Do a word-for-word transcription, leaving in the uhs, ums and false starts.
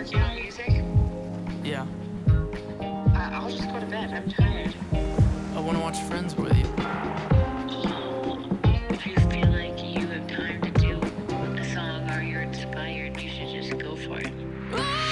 working on music? Yeah. I- I'll just go to bed. I'm tired. I want to watch Friends with